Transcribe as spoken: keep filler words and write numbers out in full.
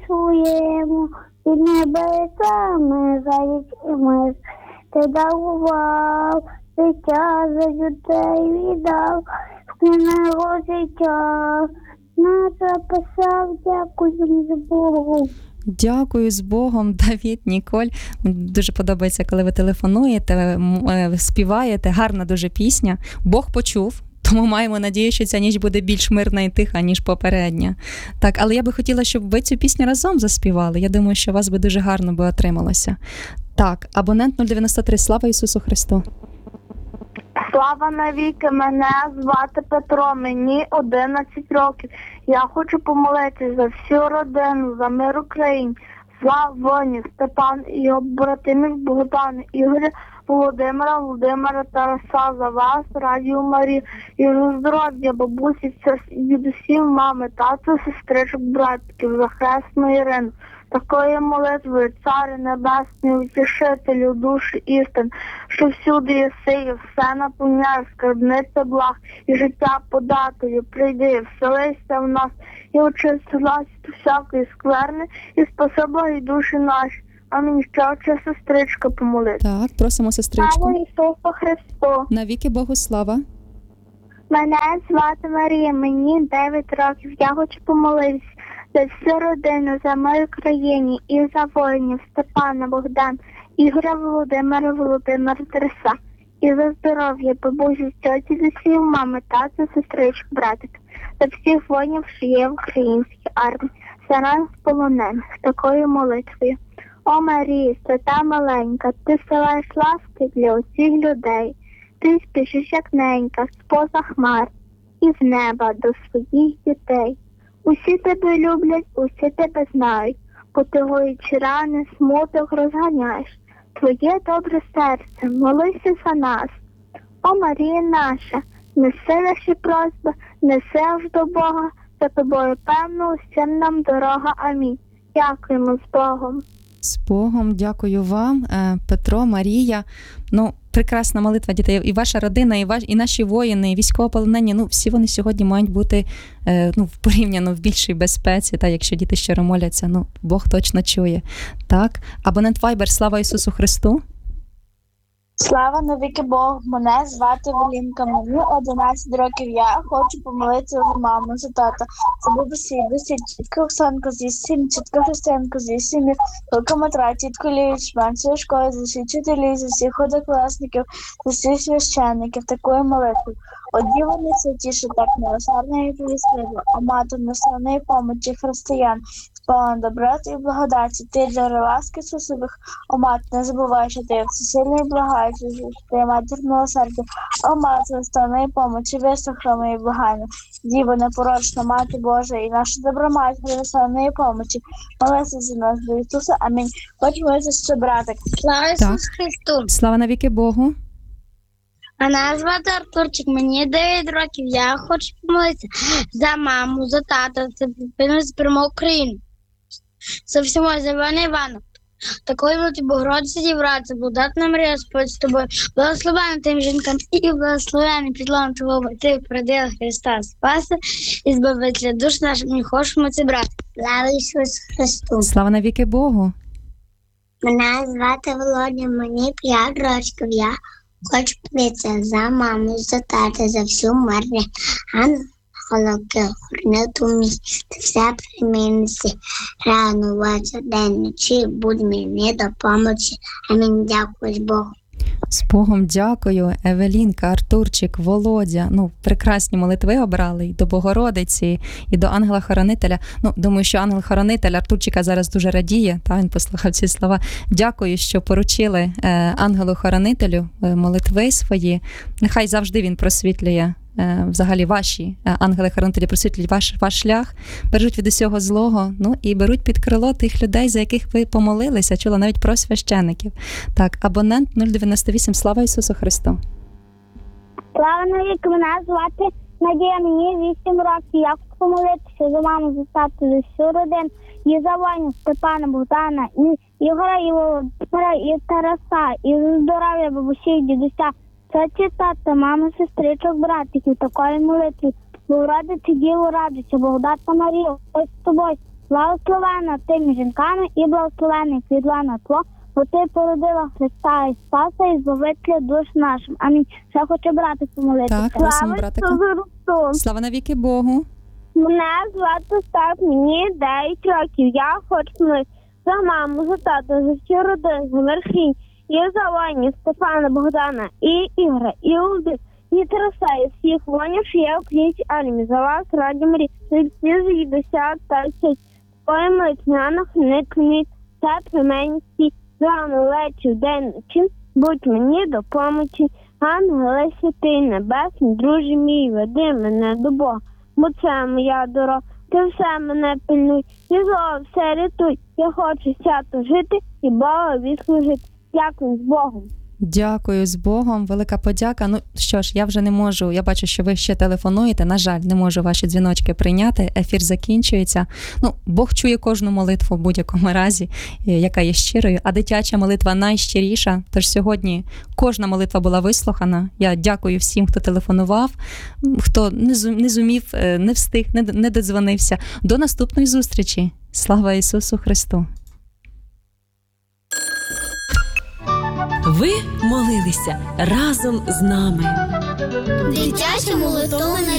своєму, під небесами заїть і мир. Ти дарував життя за людей віддав, в книгу життя нас записав, дякую з Богу. Дякую, з Богом, Давід, Ніколь. Мені дуже подобається, коли ви телефонуєте, співаєте. Гарна дуже пісня. Бог почув. Тому маємо надію, що ця ніч буде більш мирна і тиха, ніж попередня. Так, але я би хотіла, щоб ви цю пісню разом заспівали. Я думаю, що у вас би дуже гарно би отрималося. Так, абонент нуль дев'яносто три. Слава Ісусу Христу! Слава навіки, мене звати Петро, мені одинадцять років. Я хочу помолитися за всю родину, за мир Україні, за воїнів, Степан і його братимів Богдан, Ігоря, Володимира, Володимира, Тараса, за вас, Радію Марію, і за здоров'я, бабусі, дідусів, мами, тата, сестричок, братків, за хресну Ірину. Такої молитви, Царю Небесний, Утішителю, душі істин, що всюди єси, і все наповняє, скарбниця благ, і життя подателю, прийди, вселися в нас, і очисти власть всякої скверни, і спаси благі душі наші. Амінь. Ще очі сестричка помолити. Так, просимо сестричку. Слава Ісусу Христу! Навіки Богу слава! Мене звати Марія, мені дев'ять років. Я хочу помолитися за всю родину, за мою країну і за воїнів Степана, Богдан, Ігоря, Володимира, Володимира, Тараса. І за здоров'я, бабусі, тьоті, дідусів, мами, тата, сестричок, братик. За всіх воїнів, що є в українській армії, за нас полонених, такою молитвою. О Марія, свята маленька, ти силаєш ласки для усіх людей. Ти спішиш, як ненька, з-поза хмар, і з неба до своїх дітей. Усі тебе люблять, усі тебе знають, потугуючи рани, смуток розганяєш. Твоє добре серце, молися за нас. О Марія наша, неси наші просьби, неси аж до Бога, за тобою певно усім нам дорога. Амінь. Дякуємо з Богом. З Богом, дякую вам, Петро, Марія. Ну, прекрасна молитва дітей. І ваша родина, і, ваш, і наші воїни, і військовополонені, ну, всі вони сьогодні мають бути ну, порівняно в більшій безпеці, та якщо діти щиро моляться, ну, Бог точно чує. Так, абонент Viber, слава Ісусу Христу! Слава навіки Богу, мене звати Велінка, мені одинадцять років, я хочу помолитися за маму, за тата, за бабусі, досі, тітку Оксанку зі сім, тітку Христинку зі сім'ї, тітку Матра, тітку Лію, шпанцію школи, за всі вчителі, за всіх однокласників, за всіх священників, такою молитвою. О Діво найсвятіше, так милосердне і повісливо, о Матір наставної помочі християн, сповнена доброти і благодаті, ти джерело ласки Ісусових, о Мати, не забувай, що ти всесильний і благаючий, що ти є Матір милосердя, о Мати наставної помочі, вислухала і благання, Діво непорочна, Мати Божа і наша добра Матір наставної помочі, молися за нас до Ісуса, амінь. Хочемо молитися ще братик. Слава Ісусу Христу! Слава навіки Богу! Мене звати Артурчик, мені дев'ять років, я хочу помолитися за маму, за тата, за перемогу України, за всього, за Івана Івана. Такої молоді Богородиці дівраться, благодатна Марія, Господь з тобою, благословена тим жінкам і благословений підлом твого, ти породила Христа Спаса і збавителя душ наших, ми хочемо це брати. Слава Ісусу Христу! Слава навіки Богу! Мене звати Володя, мені п'ять років, я хочу помолитися за маму, за тата, за всю мирне, ангелоки, хорниту місць, все примінці, рано, вечір, день, ночі, будь мені допомочі. Амінь, дякую Богу. З Богом дякую, Евелінка, Артурчик, Володя. Ну, прекрасні молитви обрали і до Богородиці, і до ангела-хоронителя. Ну, думаю, що ангел-хоронитель Артурчика зараз дуже радіє, та він послухав ці слова. Дякую, що поручили е, ангелу-хоронителю е, молитви свої. Нехай завжди він просвітлює е, взагалі ваші е, ангели-хоронителі, просвітлюють ваш, ваш шлях, беруть від усього злого, ну і беруть під крило тих людей, за яких ви помолилися. Чула навіть про священиків. Так, абонент нуль дев'яносто вісім. Слава Ісусу Христу! Слава навіки, мене звати Надія, мені вісім років. Я хочу помолитися за маму, за тату, за всю родину, і за воїнів Степана, Богдана, і Ігоря, і Володимира, і Тараса, і за здоров'я бабусі, дідуся, тьоті, тата, мами, сестричок, братиків, такої молитви. Богородиці, Діву, радуйся, благодатна Марія, ось з тобою, Благословена ти між жінками і благословений плід лона Твого, бо ти породила Христа і Спаса і Збавителя душ нашим. Амінь. Ще хочу брати помолитися. Так, просимо, братику. Христу! Слава навіки Богу. Мене звати Стас, мені дев'ять років. Я хочу помолитися за маму, за тата, за всю родину, за Верхінь, і за воїнів Стефана, Богдана, і Ігоря, і Улди, і Тараса, і всіх воїнів, що є в князі Армії. За вас, раді Марі, за всі з'їдуся та сять. Твої молитвяна хниткніть, церкви мені всі, рано лечі, день ночі, будь мені допомочі. Ангели святий, небесний, друже мій, веди мене до Бога. Бо це моя дорога, ти все мене пильнуй, і зло все рятуй. Я хочу свято жити і Богові служити. Дякую, з Богом. Дякую, з Богом, велика подяка. Ну що ж, я вже не можу, я бачу, що ви ще телефонуєте, на жаль, не можу ваші дзвіночки прийняти, ефір закінчується. Ну, Бог чує кожну молитву в будь-якому разі, яка є щирою, а дитяча молитва найщиріша, тож сьогодні кожна молитва була вислухана. Я дякую всім, хто телефонував, хто не зумів, не встиг, не додзвонився. До наступної зустрічі. Слава Ісусу Христу! Ви молилися разом з нами. Дитяча молитовна